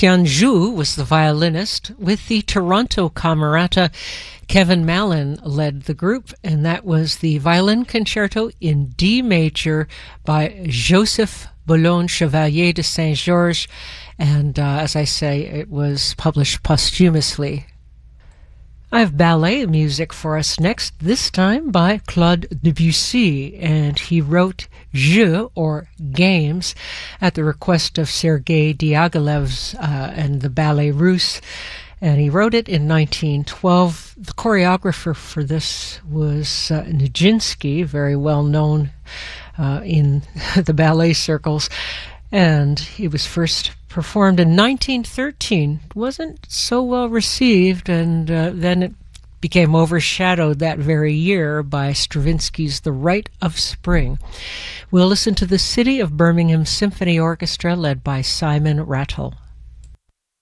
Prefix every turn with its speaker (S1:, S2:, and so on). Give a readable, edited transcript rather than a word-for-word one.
S1: Christian Joux was the violinist. With the Toronto Camerata, Kevin Mallon led the group, and that was the Violin Concerto in D major by Joseph Boulogne Chevalier de Saint-Georges, and as I say, it was published posthumously. I have ballet music for us next, this time by Claude Debussy, and he wrote Jeux, or Games, at the request of Sergei Diaghilev's and the Ballet Russe, and he wrote it in 1912. The choreographer for this was Nijinsky, very well known in the ballet circles, and he was first performed in 1913. It wasn't so well received, and then it became overshadowed that very year by Stravinsky's The Rite of Spring. We'll listen to the City of Birmingham Symphony Orchestra led by Simon Rattle.